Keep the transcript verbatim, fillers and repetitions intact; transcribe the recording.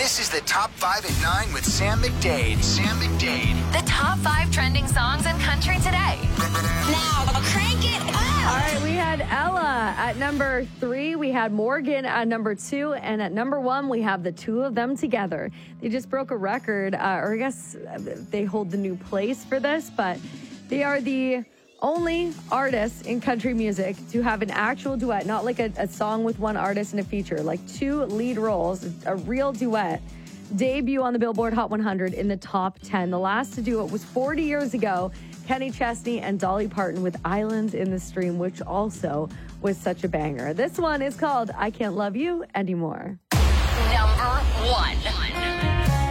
This is the Top five at nine with Sam McDade. Sam McDade. The top five trending songs in country today. Now, crank it up. All right, we had Ella at number three. We had Morgan at number two. And at number one, we have the two of them together. They just broke a record, uh, or I guess they hold the new place for this, but they are the only artists in country music to have an actual duet, not like a, a song with one artist and a feature, like two lead roles, a real duet, debut on the Billboard Hot one hundred in the top ten. The last to do it was forty years ago, Kenny Chesney and Dolly Parton with Islands in the Stream, which also was such a banger. This one is called I Can't Love You Anymore. Number one.